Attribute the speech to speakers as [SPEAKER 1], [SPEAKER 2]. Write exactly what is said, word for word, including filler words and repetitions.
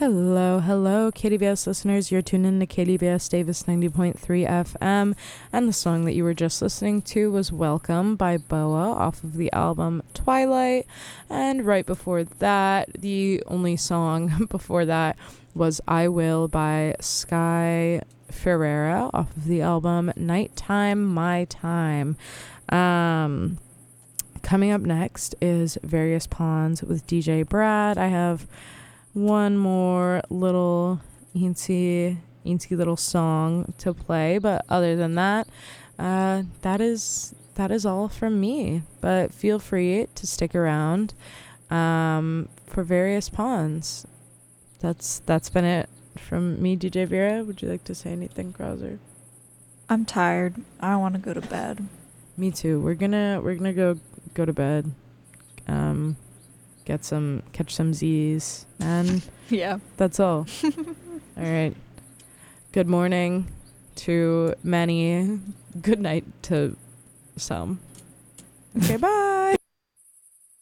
[SPEAKER 1] Hello, hello, K D V S listeners. You're tuned in to K D V S Davis ninety point three F M, and the song that you were just listening to was Welcome by Boa off of the album Twilight. And right before that, the only song before that was I Will by Sky Ferreira off of the album Nighttime My Time. Um, coming up next is Various Pawns with D J Brad. I have one more little eensy, eensy little song to play, but other than that, uh, that is that is all from me. But feel free to stick around um, for Various Pawns. That's that's been it from me, D J Vera. Would you like to say anything, Krauser?
[SPEAKER 2] I'm tired. I want to go to bed.
[SPEAKER 1] Me too. We're gonna we're gonna go go to bed. Um. Get some, catch some Z's, and
[SPEAKER 2] yeah,
[SPEAKER 1] that's all. All right. Good morning to many. Good night to some. Okay, bye.